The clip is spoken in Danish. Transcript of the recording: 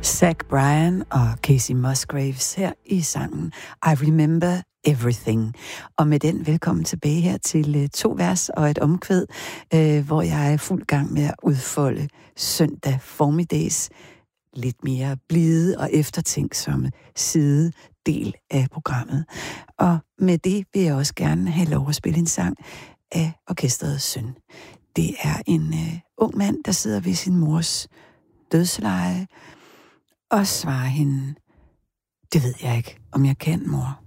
Zach Bryan og Casey Musgraves her i sangen I Remember Everything. Og med den velkommen tilbage her til 2 vers og et omkvæd, hvor jeg er fuld gang med at udfolde søndag formiddags lidt mere blide og eftertænksomme sidedel af programmet. Og med det vil jeg også gerne have lov at spille en sang af orkestrets søn. Det er en ung mand, der sidder ved sin mors dødsleje og svarer hende: "Det ved jeg ikke, om jeg kan, mor."